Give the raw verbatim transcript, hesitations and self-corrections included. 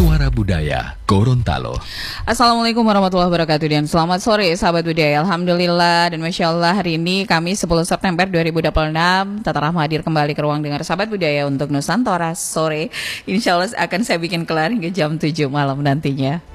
Suara Budaya Gorontalo. Assalamualaikum warahmatullahi wabarakatuh dan selamat sore sahabat budaya. Alhamdulillah dan Masya Allah hari ini Kamis sepuluh September dua ribu dua puluh enam Tata Rahma hadir kembali ke ruang dengar sahabat budaya untuk Nusantara sore. Insya Allah akan saya bikin kelar hingga jam tujuh malam nantinya.